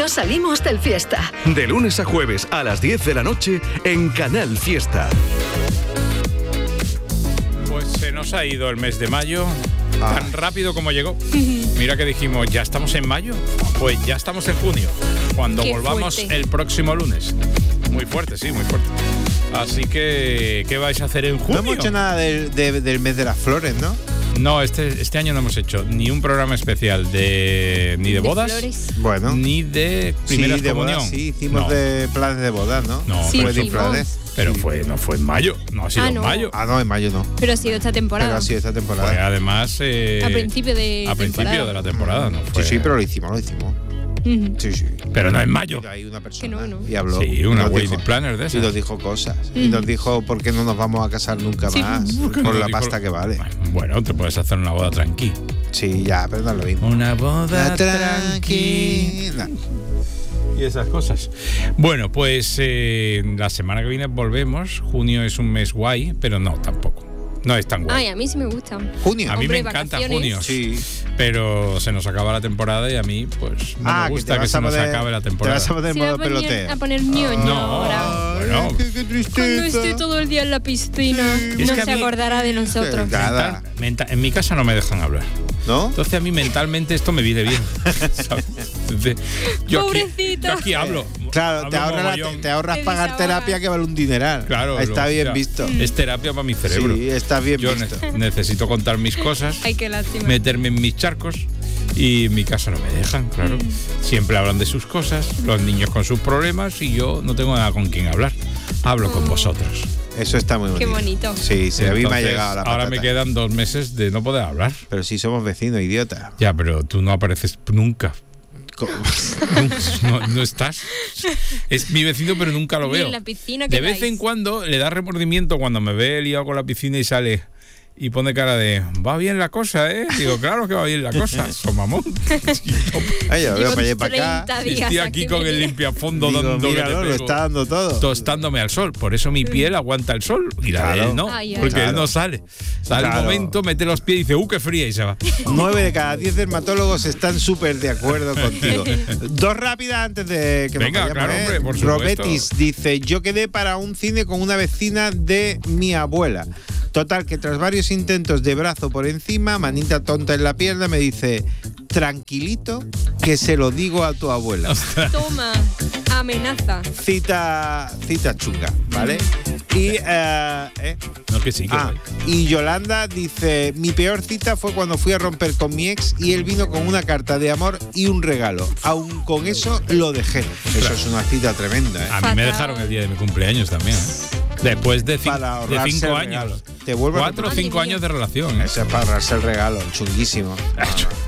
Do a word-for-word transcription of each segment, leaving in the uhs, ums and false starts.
No salimos del Fiesta. De lunes a jueves a las diez de la noche en Canal Fiesta. Pues se nos ha ido el mes de mayo ah. tan rápido como llegó. Mira que dijimos, ¿ya estamos en mayo? Pues ya estamos en junio, cuando Qué volvamos fuerte. El próximo lunes. Muy fuerte, sí, muy fuerte. Así que, ¿qué vais a hacer en junio? No hemos hecho nada del, de, del mes de las flores, ¿no? No, este, este año no hemos hecho ni un programa especial de ni de, de bodas, flores. Bueno, ni de primera sí, de comunión. Bodas, sí, hicimos no. de planes de bodas, ¿no? No, sí, pero, hicimos. pero fue, no fue en mayo, no ha sido ah, no. en mayo. Ah, no, en mayo no. Pero ha sido esta temporada. Pero ha sido esta temporada. Fue además eh, a principio de a temporada. principio de la temporada, no fue. Sí, sí, pero lo hicimos, lo hicimos. Uh-huh. Sí, sí. Pero no en mayo. Hay una persona que no, no. y habló. Sí, una y wedding dijo, planner de esas. Y nos dijo cosas. Uh-huh. Y nos dijo por qué no nos vamos a casar nunca sí, más por no la dijo, pasta que vale. Bueno, te puedes hacer una boda tranqui. Sí, ya, pero no es lo mismo. Una boda tranqui. tranqui. Y esas cosas. Bueno, pues eh, la semana que viene volvemos. Junio es un mes guay, pero no, tampoco. No es tan guay. Ay, a mí sí me gusta. Junio. A mí Hombre, me encanta vacaciones. junio. Sí. Pero se nos acaba la temporada y a mí, pues, no ah, me gusta que, que se nos poner, acabe la temporada. Te vas a poner Se modo va a poner, peloteo. a poner ñoño No, ahora. bueno. Ay, qué, qué tristeza. Cuando esté todo el día en la piscina, Es no que a se mí- acordará de nosotros. Nada. Mental- menta- en mi casa no me dejan hablar. ¿No? Entonces a mí mentalmente esto me viene bien. ¿Sabes? Entonces, yo aquí, Pobrecito. yo aquí hablo. Claro, hablo te ahorras, la- mogollón. te ahorras Te pagar desahogas. terapia que vale un dineral. Claro, está lo- bien ya, visto. Es terapia para mi cerebro. Sí, está bien Yo visto. ne- necesito contar mis cosas, Ay, qué lástima. meterme en mis charcos y en mi casa no me dejan, claro. Siempre hablan de sus cosas, los niños con sus problemas y yo no tengo nada con quien hablar. Hablo con vosotros. Eso está muy bonito. Qué bonito. Sí, sí, a mí me ha Entonces, llegado la patata. ahora me quedan dos meses de no poder hablar. Pero si somos vecinos, idiota. Ya, pero tú no apareces nunca. Co- No, no estás. Es mi vecino, pero nunca lo Ni veo. en la piscina De que vez vais. en cuando le da remordimiento cuando me ve liado con la piscina y sale y pone cara de va bien la cosa, ¿eh? Digo, claro que va bien la cosa, so mamón. Ay, yo lo veo Llevo para allá y para acá. treinta días Estoy aquí con el limpiafondo Digo, dando que te míralo, lo pego, está dando todo. tostándome al sol. Por eso mi piel aguanta el sol y la de Claro. él no, Ay, ay. porque Claro. él no sale. Sale Claro. un momento, mete los pies y dice, ¡uh, qué fría! Y se va. Nueve de cada diez dermatólogos están súper de acuerdo contigo. Dos rápidas antes de que Venga, nos vayamos, claro, ¿eh? hombre, por supuesto. Robetis dice, yo quedé para un cine con una vecina de mi abuela. Total, que tras varios intentos de brazo por encima, manita tonta en la pierna, me dice, tranquilito, que se lo digo a tu abuela. Toma, amenaza. Cita, cita chunga, ¿vale? Y, eh, ¿eh? No, que sí, que Ah, sí. y Yolanda dice, mi peor cita fue cuando fui a romper con mi ex y él vino con una carta de amor y un regalo. Aún con eso lo dejé. Eso es una cita tremenda, ¿eh? A mí me dejaron el día de mi cumpleaños también, ¿eh? Después de, cin- Para de ahorrarse cinco el años. regalo. Te vuelvo a Cuatro o repetir. cinco años de relación, ¿eh? Eso es para ahorrarse el regalo, chunguísimo. No,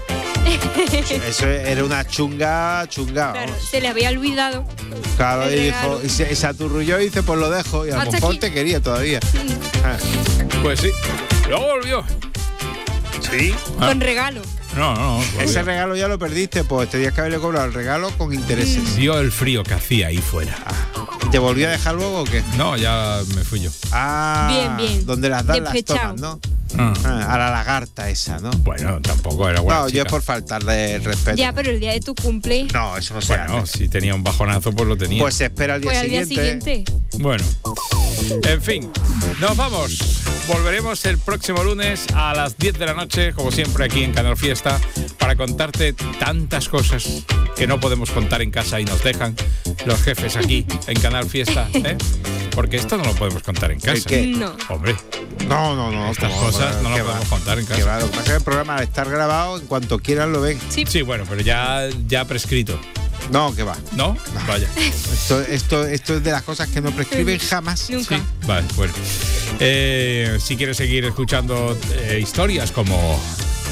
no. Eso era una chunga, chunga. Claro, vamos. se le había olvidado. Claro, el y dijo, regalo. y se, se aturrulló y dice, pues lo dejo. Y a lo Hasta mejor aquí. te quería todavía. Ah. Pues sí. Luego volvió. Sí. Ah. Con regalo. No, no, no. Ese volvió. regalo ya lo perdiste, pues tenías que haberle cobrado el regalo con intereses. Vio el frío que hacía ahí fuera. ¿Te volvió a dejar luego o qué? No, ya me fui yo. Ah, Bien, bien. donde las dan las Despechado. tomas, ¿no? Ah. Ah, a la lagarta esa, ¿no? Bueno, tampoco era buena no, yo chica. es por faltarle el respeto. Ya, pero el día de tu cumple, No, eso no se Bueno, hace. si tenía un bajonazo, pues lo tenía. Pues se espera al día pues al día siguiente. siguiente. Bueno, en fin, nos vamos. Volveremos el próximo lunes a las diez de la noche, como siempre aquí en Canal Fiesta, para contarte tantas cosas que no podemos contar en casa y nos dejan los jefes aquí en Canal Fiesta, ¿eh? Porque esto no lo podemos contar en casa. ¿El qué? No. Hombre, No, no, no. estas ¿cómo? cosas no ¿Qué las va? podemos contar en Que casa. va, lo que pasa es que el programa al estar grabado, en cuanto quieran lo ven. Sí. Sí, bueno, pero ya, ya prescrito, No, que va. ¿no? Vaya. Esto, esto, esto es de las cosas que no prescriben jamás. Nunca. Sí, vale, bueno. Eh, si quieres seguir escuchando eh, historias como...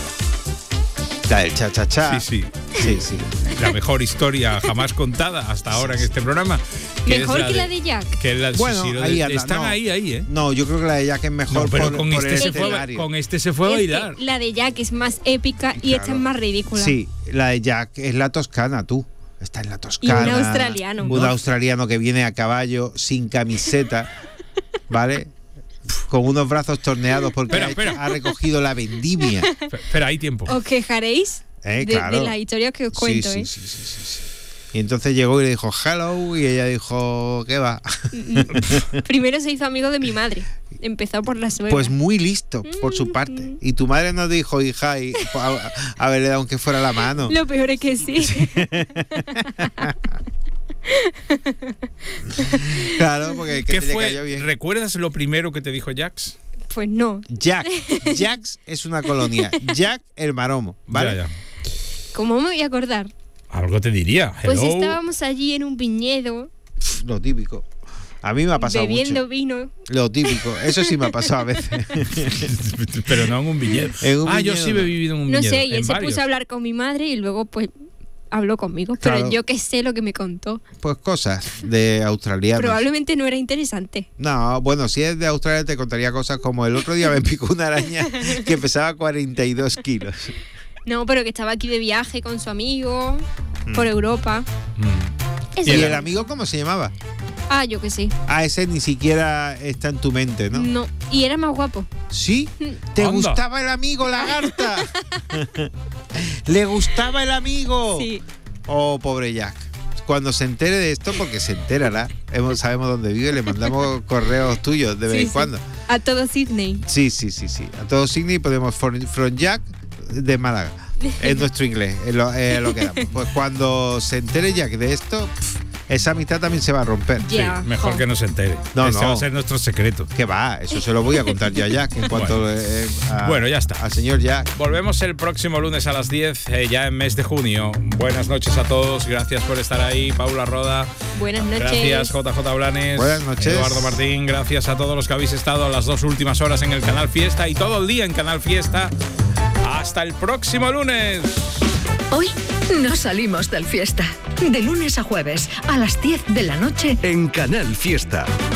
La del cha cha cha. Sí, sí. Sí, sí. La mejor historia jamás contada hasta ahora en este programa. que Mejor es que la de Jack. Que es la, sí, Bueno, sí, lo de- ahí anda, están no. ahí, ahí, ¿eh? No, yo creo que la de Jack es mejor No, pero por, con, por este el se fue, escenario. con este se fue a Es bailar. que la de Jack es más épica y esta Claro. es más ridícula. Sí, la de Jack es la toscana, tú. Está en la Y Toscana. un australiano. Un australiano que viene a caballo, sin camiseta, ¿vale? Con unos brazos torneados porque Espera, ha, hecho- espera. ha recogido la vendimia. F- Espera, hay tiempo. Os quejaréis Eh, de, claro. de las historias que os cuento, sí, ¿eh? sí, sí, sí, sí, sí. Y entonces llegó y le dijo hello y ella dijo, ¿qué va? Primero se hizo amigo de mi madre. Empezó por la suegra. Pues muy listo por su parte. Y tu madre nos dijo, hija, y a, a verle aunque fuera la mano. Lo peor es que sí. Claro, porque ¿Qué te fue? cayó bien. ¿Recuerdas lo primero que te dijo Jax? Pues no. Jack. Jax es una colonia. Jack el maromo, ¿vale? Ya, ya. ¿Cómo me voy a acordar? Algo te diría. Pues Hello. estábamos allí en un viñedo, Pff, Lo típico. A mí me ha pasado bebiendo mucho. vino. Lo típico. Eso sí me ha pasado a veces. Pero no en un viñedo. En un ah, yo viñedo, sí no. he vivido en un No viñedo. sé, y él en se varios. puso a hablar con mi madre y luego pues habló conmigo. Pero Claro. yo que sé lo que me contó. Pues cosas de australianos. Probablemente no era interesante. No, bueno, si es de Australia te contaría cosas como el otro día me picó una araña que pesaba cuarenta y dos kilos. No, pero que estaba aquí de viaje con su amigo por Europa. Mm. Eso ¿Y era. el amigo cómo se llamaba? Ah, yo que sé. Ah, ese ni siquiera está en tu mente, ¿no? No. Y era más guapo. ¿Sí? ¿Te Anda. gustaba el amigo, lagarta? ¿Le gustaba el amigo? Sí. Oh, pobre Jack. Cuando se entere de esto, porque se enterará, hemos- sabemos dónde vive, le mandamos correos tuyos de vez Sí, en sí. cuando. A todo Sydney. Sí, sí, sí, sí. A todo Sydney podemos from, from Jack de Málaga. Es nuestro inglés, es lo, es lo que damos. Pues cuando se entere Jack de esto, pff, esa amistad también se va a romper. Sí, Ya, mejor jo. que no se entere. No, Ese no. va a ser nuestro secreto. ¿Qué va? Eso se lo voy a contar yo a Jack en cuanto Bueno. eh, a- Bueno, ya está. al señor Jack. Volvemos el próximo lunes a las diez, eh, ya en mes de junio. Buenas noches a todos, gracias por estar ahí. Paula Roda, Buenas noches. gracias J J Blanes, Buenas noches. Eduardo Martín, gracias a todos los que habéis estado las dos últimas horas en el Canal Fiesta y todo el día en Canal Fiesta. Hasta el próximo lunes. Hoy no salimos del fiesta. De lunes a jueves, a las diez de la noche. En Canal Fiesta.